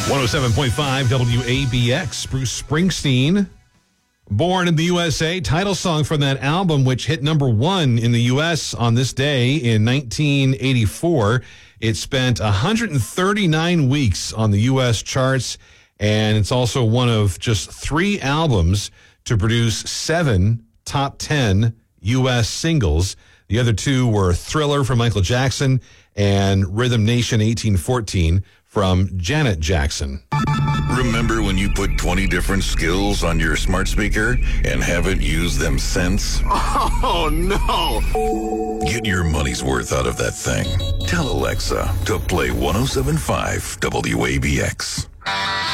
107.5 WABX, Bruce Springsteen. Born in the USA, title song from that album, which hit number one in the U.S. on this day in 1984. It spent 139 weeks on the U.S. charts, and it's also one of just 3 albums to produce 7 top 10 U.S. singles. The other 2 were Thriller from Michael Jackson and Rhythm Nation 1814 from Janet Jackson. Remember when you put 20 different skills on your smart speaker and haven't used them since? Oh, no. Get your money's worth out of that thing. Tell Alexa to play 107.5 WABX.